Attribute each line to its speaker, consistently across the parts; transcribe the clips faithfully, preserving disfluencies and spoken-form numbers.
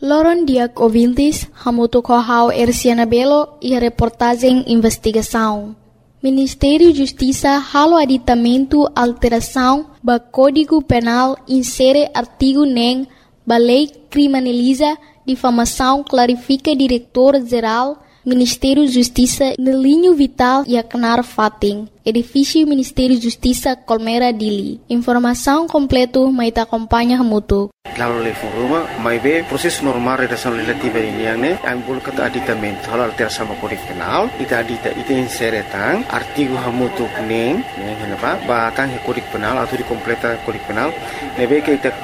Speaker 1: Loron Diak ouvintes, hamuto kohau Erciana Belo e a reportagem investigação. Ministério da Justiça halo aditamento alteração ba Código Penal insere artigo nem ba lei criminaliza difamação clarifica diretor-geral Ministério da Justiça no linho vital e a canar fating. Edifício Ministério da Justiça Colmera Dili. Informação completo mas acompanha hamuto.
Speaker 2: Lalu lei forma, mas be processo normal redação legislativa ini yang ne ambul kata aditamento halo alteração ba Código Penal ita adita ita insere tang artigo hamutu neng yang kenapa ba tang Código Penal atau di completa Código Penal nebe ke ita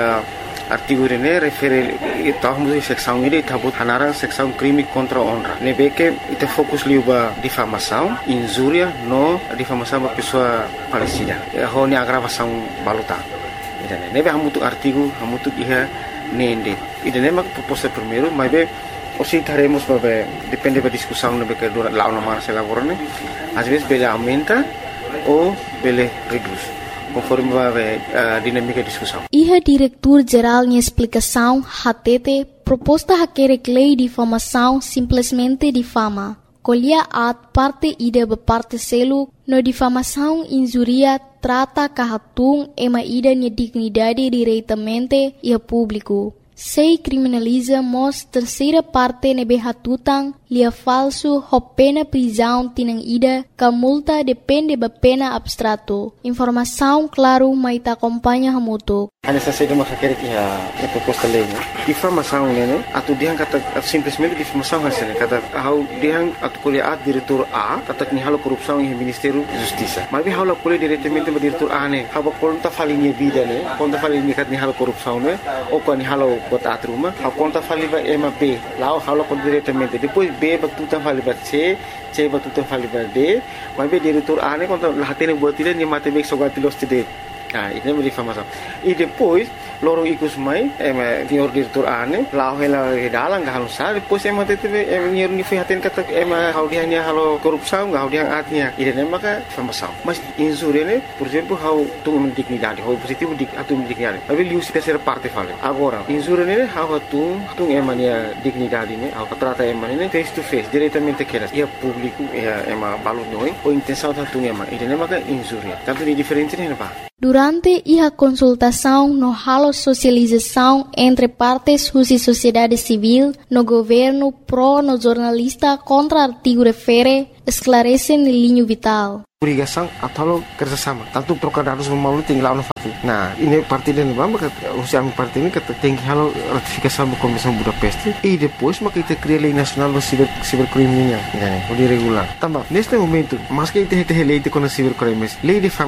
Speaker 2: artigo ini refere ita hamutu seksão ini tabut hanarang seksão crime contra honra nebe ke ita fokus liu ba difamação injuria no difamação ba pessoa falecida ho ni agravação baluta. Idane nebe hamutu artigo hamutu iha nende idane mak proposta primeiro mas be osi taremos babe depende da discussão nebe que dura lá uma se elaborane às vezes bele aumenta ou bele reduz conforme babe a dinâmica da discussão.
Speaker 1: Iha diretor geral em explicação hatete proposta hakere lei de difamação simplesmente difama. Colhia at parte ida ba parte selu no difamação injuria trata kahatung ema ida nia dignidade diretamente e a público. Sei criminaliza mos terceira parte nebe hatutang lia falso ho pena prisão tinang ida ka multa depende ba pena abstrato. Informação claro mai ta acompanha hamuto.
Speaker 2: Hanya saja de masyarakat ia a proposta lei difamação né atu diang kata simplesmente difamação hasilnya kata hau diang atu kuliah diretor A kata ni halo korupsão em Ministério da Justiça mas hau la kuliah diretamente ba diretor A ne hau konta falinha vida ne konta falinha kat ni halo korupsão ne ou kan ni halo bota atruma hau konta faliba ema B lá hau la konta diretamente depois B ba tu tan faliba C C ba tu tan faliba D mas be diretor A ne konta lahatene buat dia ni mate bek sogatilos tide. Ah, ini menjadi difamação. E depois, loro ikus mai, ema senhor diretor ane, lau hela dalang gak halusa, depois ema tete ema nyer ni fihaten kata ema hau dia nya halo korupsão, gak hau dia atnya. Ide nema ka difamação. Mas injúria ne, por exemplo, hau tu dignidade, hau positivo dik atu dignidade. Mas liu se terceira parte fale. Agora, injúria ne hau tu tu ema nia dignidade ne, hau trata ema ne face to face, diretamente kelas. Ia público, ia ema balut noi, o intenção tu ema. Ide nema ka injúria. Tanto di diferente ne pa.
Speaker 1: Durante a consultação no halo socialização entre partes e sociedade civil, no governo pró no jornalista contra artigo refere, esclarece no linho vital.
Speaker 2: Obrigação atau kerjasama. Tanto trocar dados melalui tinggal no fakti. Nah, ini parti dan bamba kata usia parti ini kata tinggi halo ratifikasi sama Komisi Budapest. E depois maka kita cria lei nasional do ciber cibercrime nya, yani, o de regular. Tambah, neste momento, mas que kita hete lei de com cibercrimes, lei de